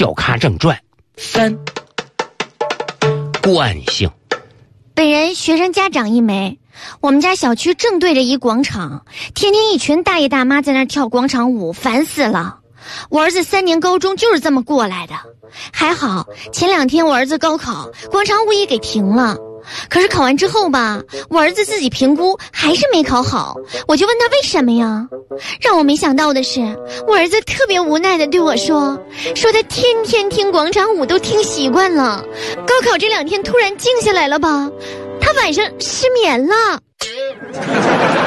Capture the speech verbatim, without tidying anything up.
小咖正传三，惯性。 本人学生家长一枚，我们家小区正对着一广场，天天一群大爷大妈在那儿跳广场舞，烦死了。我儿子三年高中就是这么过来的，还好前两天我儿子高考，广场舞也给停了。可是考完之后吧，我儿子自己评估还是没考好，我就问他为什么呀？让我没想到的是，我儿子特别无奈地对我说，说他天天听广场舞都听习惯了，高考这两天突然静下来了吧，他晚上失眠了。